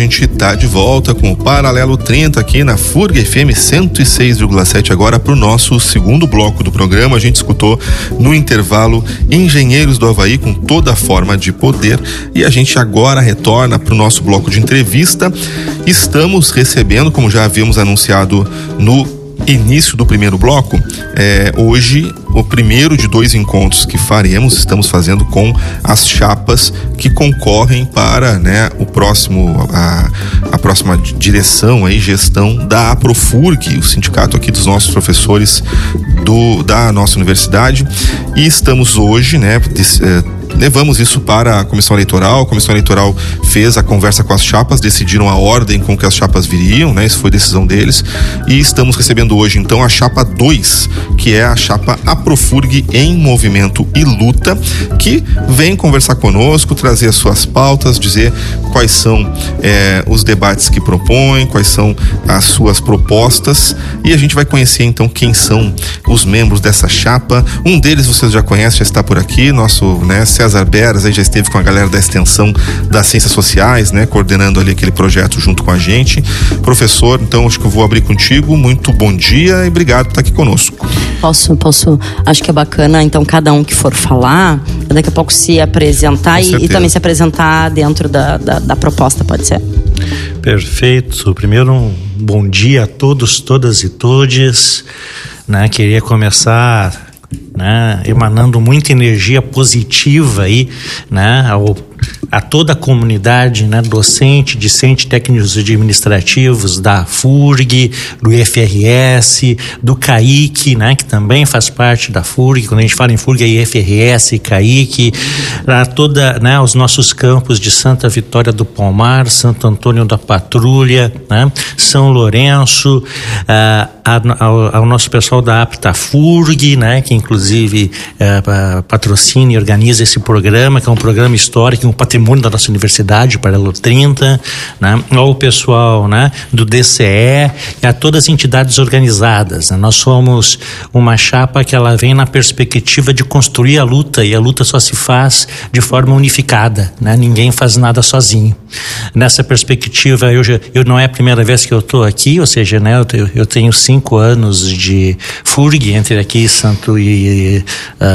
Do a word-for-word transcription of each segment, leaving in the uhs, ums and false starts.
gente tá de volta com o Paralelo trinta aqui na F U R G F M cento e seis vírgula sete agora para o nosso segundo bloco do programa. A gente escutou no intervalo Engenheiros do Havaí com toda a forma de poder e a gente agora retorna para o nosso bloco de entrevista. Estamos recebendo, como já havíamos anunciado no início do primeiro bloco, é, hoje o primeiro de dois encontros que faremos, estamos fazendo com as chapas que concorrem para, né, o próximo, a, a próxima direção aí, gestão da Aprofurg, o sindicato aqui dos nossos professores do, da nossa universidade, e estamos hoje, né, desse, é, levamos isso para a comissão eleitoral. A comissão eleitoral fez a conversa com as chapas, decidiram a ordem com que as chapas viriam, né? Isso foi decisão deles. E estamos recebendo hoje, então, a chapa dois, que é a chapa Aprofurg em Movimento e Luta, que vem conversar conosco, trazer as suas pautas, dizer quais são é, os debates que propõem, quais são as suas propostas. E a gente vai conhecer, então, quem são os membros dessa chapa. Um deles vocês já conhecem, já está por aqui, nosso, né, César Beras, aí já esteve com a galera da extensão das ciências sociais, né, coordenando ali aquele projeto junto com a gente. Professor, então acho que eu vou abrir contigo. Muito bom dia e obrigado por estar aqui conosco. Posso, posso, acho que é bacana, então, cada um que for falar, daqui a pouco se apresentar e, e também se apresentar dentro da, da, da proposta, pode ser? Perfeito. Primeiro, um bom dia a todos, todas e todes, né, queria começar, né, emanando muita energia positiva aí, né, ao, a toda a comunidade, né, docente, discente, técnicos administrativos da F U R G, do I F R S, do C A I C, né, que também faz parte da F U R G. Quando a gente fala em F U R G, é I F R S, C A I C, a toda, né, os nossos campos de Santa Vitória do Palmar, Santo Antônio da Patrulha, né, São Lourenço, a, a, ao, ao nosso pessoal da APTA F U R G, né, que inclusive é, patrocina e organiza esse programa, que é um programa histórico, um patrimônio da nossa universidade, Paralelo trinta, né, ao pessoal, né, do D C E e a todas as entidades organizadas, né. Nós somos uma chapa que ela vem na perspectiva de construir a luta, e a luta só se faz de forma unificada, né, ninguém faz nada sozinho. Nessa perspectiva, eu, já, eu não é a primeira vez que eu estou aqui, ou seja, né, eu, eu tenho cinco anos de F U R G entre aqui Santo e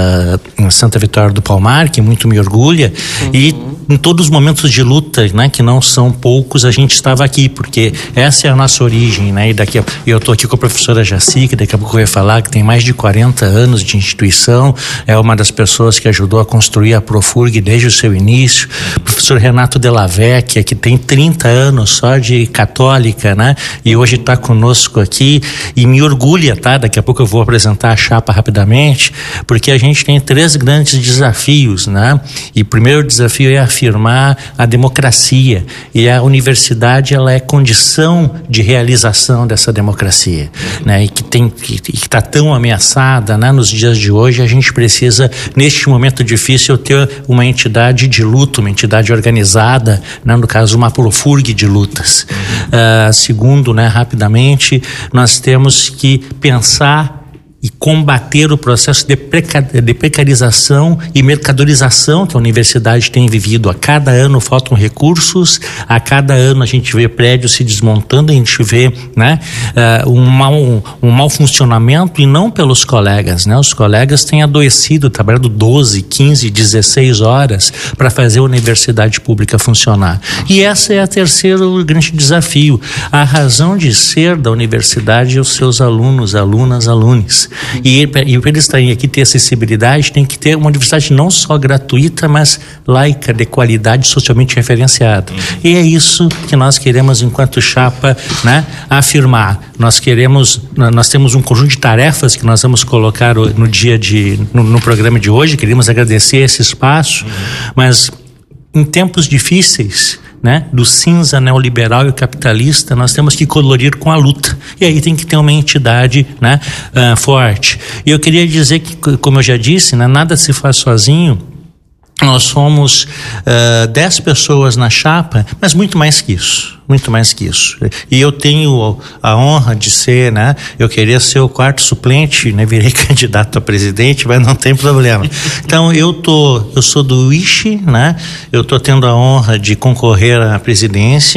uh, Santa Vitória do Palmar, que muito me orgulha, uhum. E em todos os momentos de luta, né, que não são poucos, a gente estava aqui, porque essa é a nossa origem, né, e daqui a, eu estou aqui com a professora Jaci, que daqui a pouco vai falar, que tem mais de quarenta anos de instituição, é uma das pessoas que ajudou a construir a Aprofurg desde o seu início. O professor Renato Della Vecchia, que tem trinta anos só de católica, né, e hoje está conosco aqui, e me orgulha, tá, daqui a pouco eu vou apresentar a chapa rapidamente, porque a gente tem três grandes desafios, né, e o primeiro desafio é afirmar a democracia, e a universidade ela é condição de realização dessa democracia, né, e que tem que está tão ameaçada, né, nos dias de hoje. A gente precisa, neste momento difícil, ter uma entidade de luta, uma entidade organizada, né, no caso uma Aprofurg de lutas. Uh, segundo, né, rapidamente, nós temos que pensar e combater o processo de, preca, de precarização e mercadorização que a universidade tem vivido. A cada ano faltam recursos, a cada ano a gente vê prédios se desmontando, a gente vê, né, uh, um, mau, um mau funcionamento, e não pelos colegas, né? Os colegas têm adoecido, trabalhando doze, quinze, dezesseis horas para fazer a universidade pública funcionar. E essa é a terceiro grande desafio. A razão de ser da universidade é os seus alunos, alunas, alunos. E, e para eles estarem aqui, ter acessibilidade, tem que ter uma universidade não só gratuita, mas laica, de qualidade, socialmente referenciada. E é isso que nós queremos, enquanto chapa, né, afirmar. Nós queremos, nós temos um conjunto de tarefas que nós vamos colocar no dia de, no, no programa de hoje. Queremos agradecer esse espaço, mas em tempos difíceis, né, do cinza neoliberal e capitalista, nós temos que colorir com a luta, e aí tem que ter uma entidade, né, uh, forte. E eu queria dizer que, como eu já disse, né, nada se faz sozinho. Nós somos uh, dez pessoas na chapa, mas muito mais que isso, muito mais que isso. E eu tenho a honra de ser, né, eu queria ser o quarto suplente, né, virei candidato a presidente, mas não tem problema. Então eu tô, eu sou do I C H, né, eu tô tendo a honra de concorrer à presidência,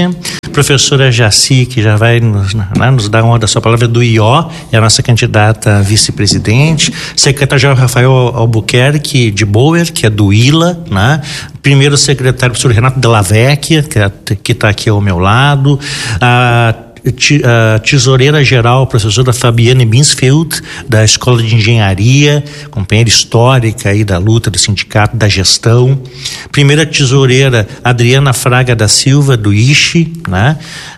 Professora Jaci, que já vai nos, né, nos dar uma da sua palavra, do I O, é a nossa candidata a vice-presidente. Secretário-geral Rafael Albuquerque de Boer, que é do I L A, né? Primeiro secretário, professor Renato Della Vecchia, que está aqui ao meu lado. A a tesoureira-geral, a professora Fabiane Binsfeld, da Escola de Engenharia, companheira histórica aí da luta do sindicato, da gestão. Primeira tesoureira, Adriana Fraga da Silva, do I C H I, né?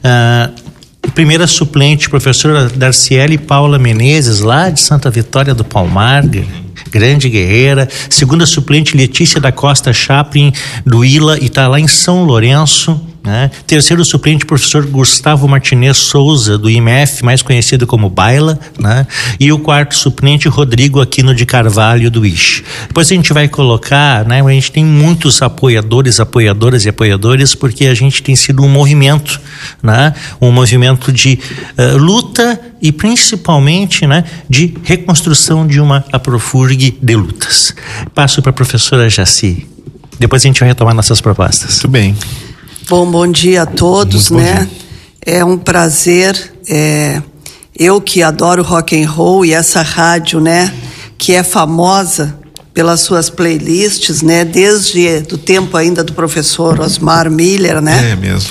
Uh, primeira suplente, professora Darciele Paula Menezes, lá de Santa Vitória do Palmar, grande guerreira. Segunda suplente, Letícia da Costa Chaplin, do I L A, e está lá em São Lourenço. Né? Terceiro suplente, professor Gustavo Martinez Souza, do I M F, mais conhecido como Baila, né? E o quarto suplente, Rodrigo Aquino de Carvalho, do I C H I. Depois a gente vai colocar, né? A gente tem muitos apoiadores, apoiadoras e apoiadores, porque a gente tem sido um movimento, né? Um movimento de uh, luta e principalmente, né, de reconstrução de uma Aprofurg de lutas. Passo para a professora Jaci. Depois a gente vai retomar nossas propostas. Muito bem. Bom, bom dia a todos, Muito né? Bom dia. É um prazer, é, eu que adoro rock and roll e essa rádio, né, que é famosa pelas suas playlists, né, desde do tempo ainda do professor Osmar Miller, né? É mesmo.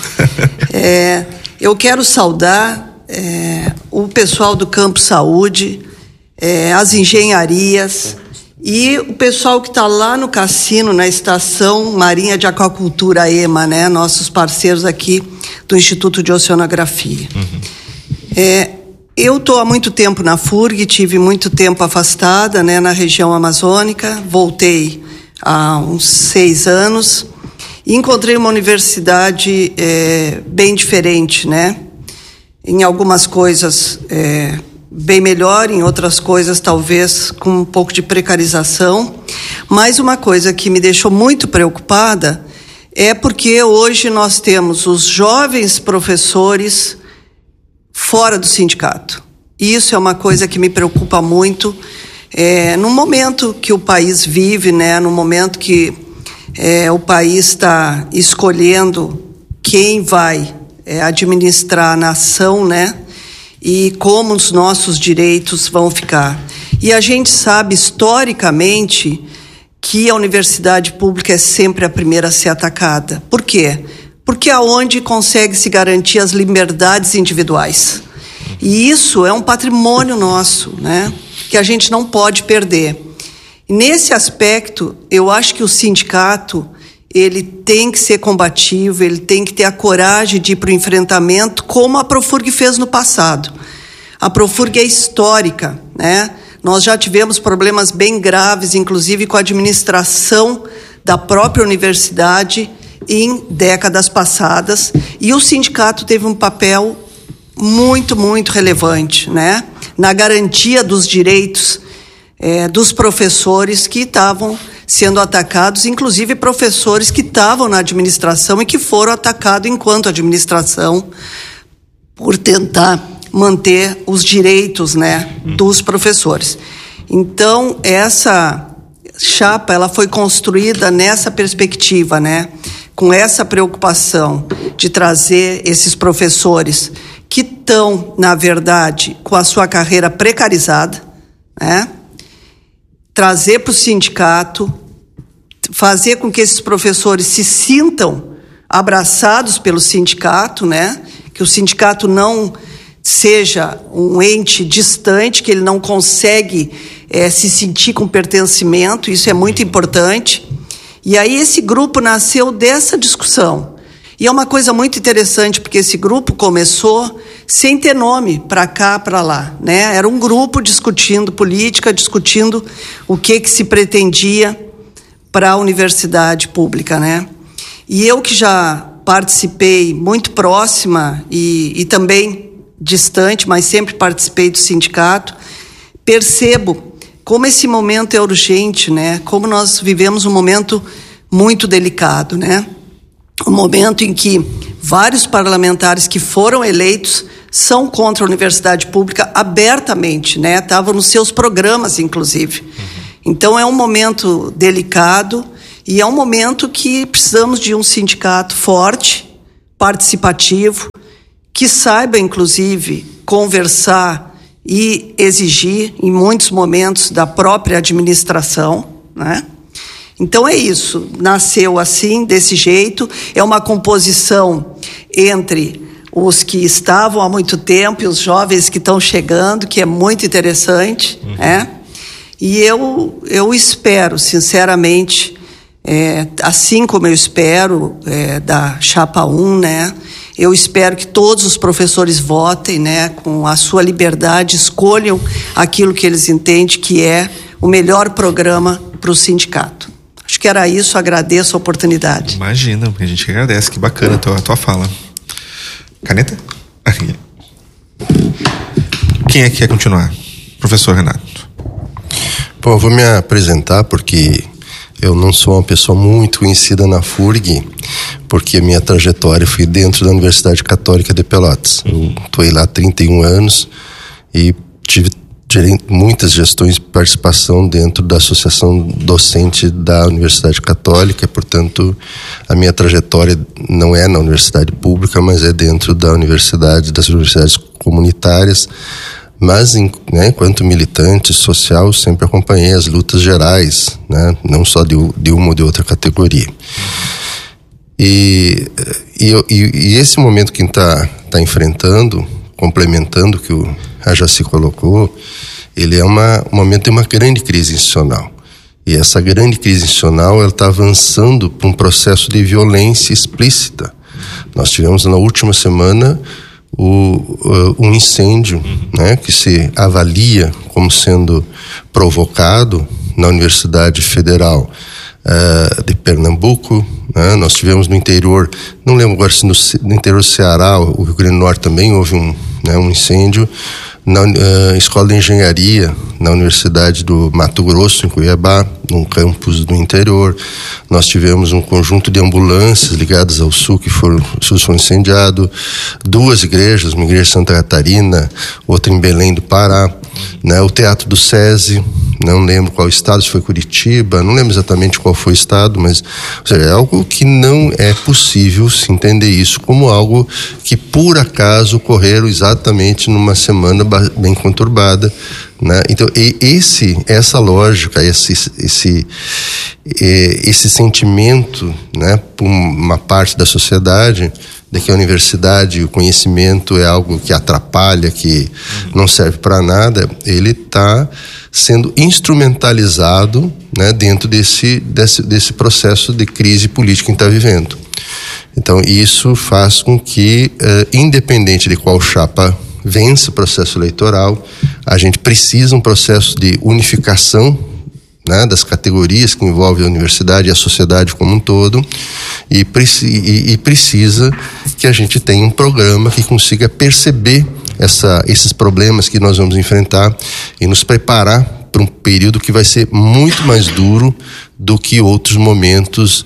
é, eu quero saudar é, o pessoal do Campo Saúde, é, as engenharias e o pessoal que está lá no cassino, na Estação Marinha de Aquacultura, E M A, né? Nossos parceiros aqui do Instituto de Oceanografia. Uhum. É, eu estou há muito tempo na F U R G, tive muito tempo afastada, né, na região amazônica, voltei há uns seis anos e encontrei uma universidade é, bem diferente, né? Em algumas coisas é, bem melhor, em outras coisas talvez com um pouco de precarização, mas uma coisa que me deixou muito preocupada é porque hoje nós temos os jovens professores fora do sindicato. Isso é uma coisa que me preocupa muito, é, no momento que o país vive, né, no momento que é, o país está escolhendo quem vai é, administrar a nação, né, e como os nossos direitos vão ficar. E a gente sabe historicamente que a universidade pública é sempre a primeira a ser atacada. Por quê? Porque é onde consegue se garantir as liberdades individuais. E isso é um patrimônio nosso, né, que a gente não pode perder. E nesse aspecto, eu acho que o sindicato ele tem que ser combativo, ele tem que ter a coragem de ir para o enfrentamento, como a Aprofurg fez no passado. A Aprofurg é histórica, né? Nós já tivemos problemas bem graves, inclusive com a administração da própria universidade em décadas passadas, e o sindicato teve um papel muito, muito relevante, né? Na garantia dos direitos é, dos professores que estavam sendo atacados, inclusive professores que estavam na administração e que foram atacados enquanto administração por tentar manter os direitos, né, dos professores. Então, essa chapa, ela foi construída nessa perspectiva, né, com essa preocupação de trazer esses professores que estão, na verdade, com a sua carreira precarizada, né, trazer para o sindicato, fazer com que esses professores se sintam abraçados pelo sindicato, né? Que o sindicato não seja um ente distante, que ele não consegue é, se sentir com pertencimento, isso é muito importante. E aí esse grupo nasceu dessa discussão. E é uma coisa muito interessante, porque esse grupo começou sem ter nome, para cá, para lá, né? Era um grupo discutindo política, discutindo o que que se pretendia para a universidade pública, né? E eu que já participei muito próxima e, e também distante, mas sempre participei do sindicato, percebo como esse momento é urgente, né? Como nós vivemos um momento muito delicado, né? Um momento em que vários parlamentares que foram eleitos são contra a universidade pública abertamente, né? Estavam nos seus programas, inclusive. Então é um momento delicado e é um momento que precisamos de um sindicato forte participativo, que saiba, inclusive, conversar e exigir, em muitos momentos, da própria administração, né? Então é isso, nasceu assim, desse jeito, é uma composição entre os que estavam há muito tempo e os jovens que estão chegando, que é muito interessante, uhum. né? E eu, eu espero, sinceramente, é, assim como eu espero é, da Chapa um, né? Eu espero que todos os professores votem, né? Com a sua liberdade, escolham aquilo que eles entendem que é o melhor programa para o sindicato. Acho que era isso, agradeço a oportunidade. Imagina, a gente agradece, que bacana a tua, a tua fala. Caneta? Aqui. Quem é que quer continuar? Professor Renato. Bom, eu vou me apresentar porque eu não sou uma pessoa muito conhecida na F U R G, porque a minha trajetória foi dentro da Universidade Católica de Pelotas. Eu estou lá há trinta e um anos e tive muitas gestões de participação dentro da associação docente da Universidade Católica, portanto a minha trajetória não é na universidade pública, mas é dentro da universidade, das universidades comunitárias, mas né, enquanto militante social sempre acompanhei as lutas gerais, né, não só de, de uma ou de outra categoria. E, e, e esse momento que está tá enfrentando, complementando o que o a Jaci colocou, ele é uma, um momento de uma grande crise institucional. E essa grande crise institucional, ela está avançando para um processo de violência explícita. Nós tivemos na última semana o, uh, um incêndio, né, que se avalia como sendo provocado na Universidade Federal uh, de Pernambuco, né? Nós tivemos no interior, não lembro agora se no, no interior do Ceará, o Rio Grande do Norte também houve um, né, um incêndio. Na uh, Escola de Engenharia, na Universidade do Mato Grosso, em Cuiabá, num campus do interior. Nós tivemos um conjunto de ambulâncias ligadas ao Sul que foram, foram incendiados. Duas igrejas, uma igreja de Santa Catarina, outra em Belém do Pará. Né? O Teatro do SESI, não lembro qual estado, se foi Curitiba, não lembro exatamente qual foi o estado, mas ou seja, é algo que não é possível se entender isso como algo que por acaso ocorreram exatamente numa semana bem conturbada, né? Então e esse, essa lógica, esse, esse, esse sentimento, né, por uma parte da sociedade de que a universidade, o conhecimento é algo que atrapalha, que não serve para nada, ele está sendo instrumentalizado, né, dentro desse, desse, desse processo de crise política que está vivendo. Então isso faz com que, uh, independente de qual chapa vença o processo eleitoral, a gente precisa um processo de unificação, né, das categorias que envolvem a universidade e a sociedade como um todo, e, e, e precisa que a gente tenha um programa que consiga perceber essa, esses problemas que nós vamos enfrentar e nos preparar para um período que vai ser muito mais duro do que outros momentos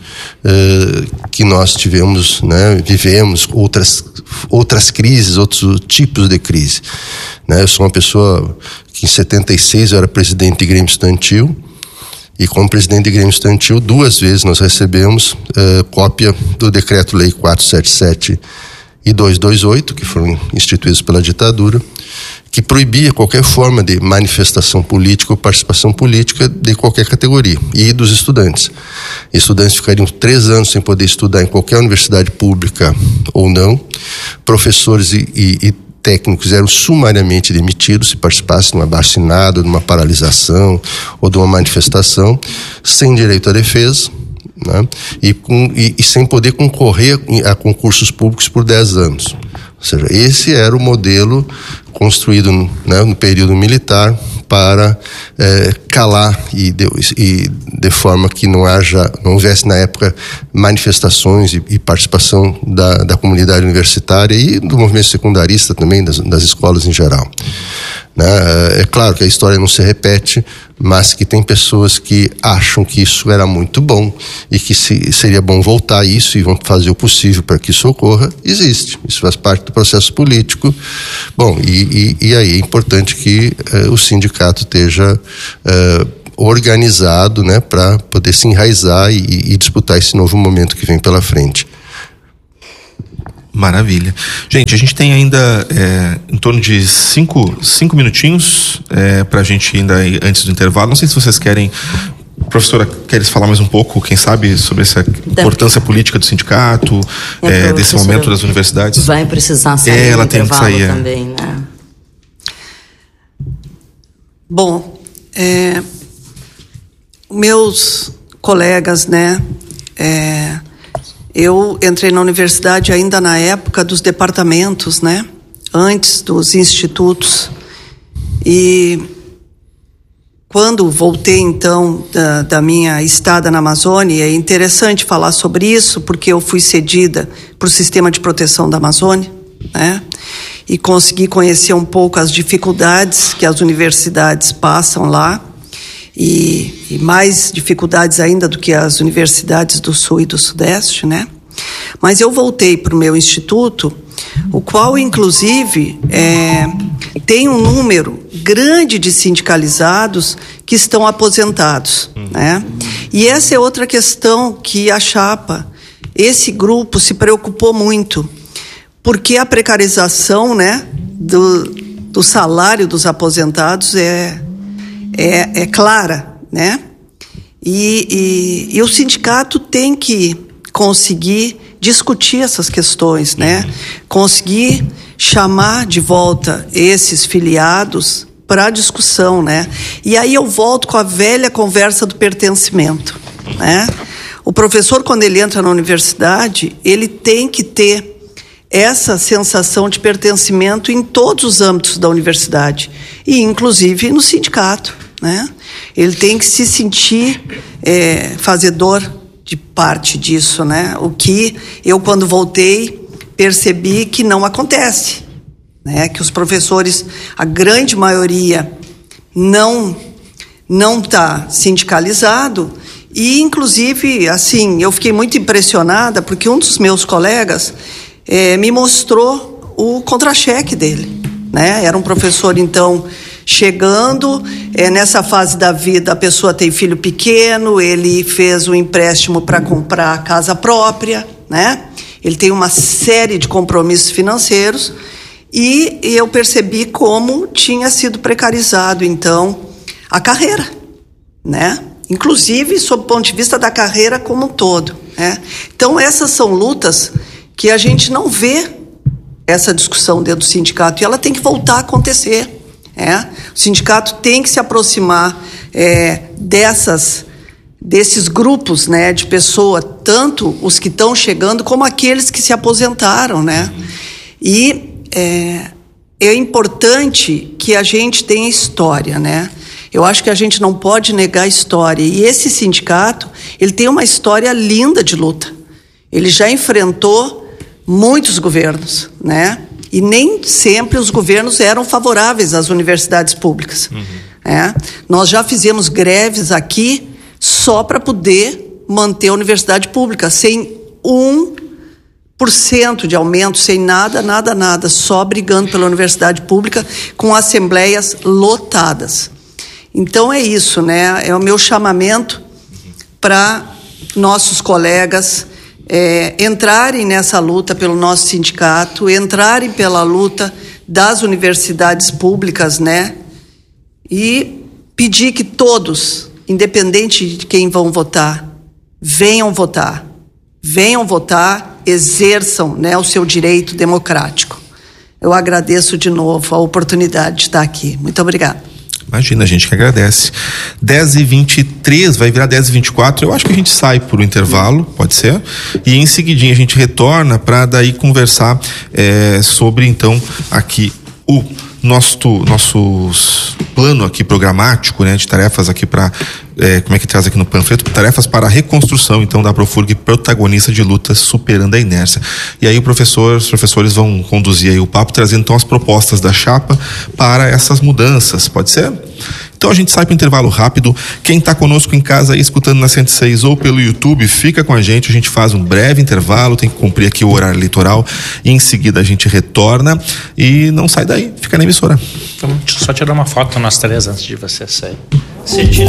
uh, que nós tivemos, né, vivemos, outras, outras crises, outros tipos de crise. Né? Eu sou uma pessoa que em setenta e seis eu era presidente de Grêmio Estudantil, e como presidente de Grêmio Estudantil, duas vezes nós recebemos uh, cópia do Decreto-Lei quatrocentos e setenta e sete e duzentos e vinte e oito, que foram instituídos pela ditadura, que proibia qualquer forma de manifestação política ou participação política de qualquer categoria, e dos estudantes. Estudantes ficariam três anos sem poder estudar em qualquer universidade pública ou não. Professores e, e, e técnicos eram sumariamente demitidos se participassem de um abaixo-assinado, de uma paralisação ou de uma manifestação, sem direito à defesa, né? e, com, e, e sem poder concorrer a concursos públicos por dez anos. Ou seja, esse era o modelo construído, né, no período militar para é, calar e de, e de forma que não haja, não houvesse na época manifestações e, e participação da, da comunidade universitária e do movimento secundarista também, das, das escolas em geral. Né? É claro que a história não se repete, mas que tem pessoas que acham que isso era muito bom e que se, seria bom voltar a isso e vão fazer o possível para que isso ocorra. Existe, isso faz parte do processo político. Bom, e, e, e aí é importante que uh, o sindicato esteja uh, organizado, né, para poder se enraizar e, e disputar esse novo momento que vem pela frente. Maravilha. Gente, a gente tem ainda é, em torno de cinco, cinco minutinhos é, para a gente ainda ir antes do intervalo. Não sei se vocês querem, professora, queres falar mais um pouco, quem sabe, sobre essa importância política do sindicato, é, desse momento das universidades? Vai precisar sair é, ela do tem intervalo que sair, também, né? Bom, é, meus colegas, né, é, eu entrei na universidade ainda na época dos departamentos, né, antes dos institutos, e quando voltei então da, da minha estada na Amazônia, é interessante falar sobre isso, porque eu fui cedida para o Sistema de Proteção da Amazônia, né, e consegui conhecer um pouco as dificuldades que as universidades passam lá, e, e mais dificuldades ainda do que as universidades do Sul e do Sudeste, né? Mas eu voltei para o meu instituto, o qual, inclusive, é, tem um número grande de sindicalizados que estão aposentados, né? E essa é outra questão que a chapa, esse grupo se preocupou muito, porque a precarização, né, do, do salário dos aposentados é, é, é clara, né? E, e, e o sindicato tem que conseguir discutir essas questões, né? Conseguir chamar de volta esses filiados para a discussão, né? E aí eu volto com a velha conversa do pertencimento, né? O professor, quando ele entra na universidade, ele tem que ter essa sensação de pertencimento em todos os âmbitos da universidade, e inclusive no sindicato, né? Ele tem que se sentir é, fazedor de parte disso, né? O que eu, quando voltei, percebi que não acontece, né? Que os professores, a grande maioria, não não está sindicalizado, e inclusive, assim, eu fiquei muito impressionada porque um dos meus colegas É, me mostrou o contra-cheque dele, né? Era um professor, então, chegando, é, nessa fase da vida a pessoa tem filho pequeno, ele fez um empréstimo para comprar a casa própria, né? Ele tem uma série de compromissos financeiros, e, e eu percebi como tinha sido precarizado, então, a carreira, né? Inclusive sob o ponto de vista da carreira como um todo, né? Então, essas são lutas que a gente não vê essa discussão dentro do sindicato, e ela tem que voltar a acontecer. É? O sindicato tem que se aproximar é, dessas, desses grupos, né, de pessoas, tanto os que estão chegando como aqueles que se aposentaram, né? E é, é importante que a gente tenha história, né? Eu acho que a gente não pode negar a história, e esse sindicato, ele tem uma história linda de luta. Ele já enfrentou muitos governos, né? E nem sempre os governos eram favoráveis às universidades públicas. Uhum. É? Nós já fizemos greves aqui só para poder manter a universidade pública, sem um por cento de aumento, sem nada, nada, nada, só brigando pela universidade pública, com assembleias lotadas. Então é isso, né? É o meu chamamento para nossos colegas É, entrarem nessa luta pelo nosso sindicato, entrarem pela luta das universidades públicas, né? E pedir que todos, independente de quem vão votar, venham votar, venham votar, exerçam, né, o seu direito democrático. Eu agradeço de novo a oportunidade de estar aqui. Muito obrigada. Imagina, a gente que agradece. dez e vinte e três, vai virar dez e vinte e quatro. Eu acho que a gente sai por um intervalo, pode ser. E em seguidinha a gente retorna para daí conversar é, sobre, então, aqui o nosso, nosso plano aqui programático, né, de tarefas aqui para, é, como é que traz aqui no panfleto? Tarefas para a reconstrução, então, da Profurg, protagonista de lutas superando a inércia. E aí o professor, os professores vão conduzir aí o papo, trazendo então as propostas da chapa para essas mudanças, pode ser? Então a gente sai para o intervalo rápido. Quem está conosco em casa aí, escutando na cento e seis ou pelo YouTube, fica com a gente, a gente faz um breve intervalo, tem que cumprir aqui o horário eleitoral, e em seguida a gente retorna, e não sai daí, fica na emissora. Então, deixa eu só tirar uma foto nós três antes de você sair. Você tira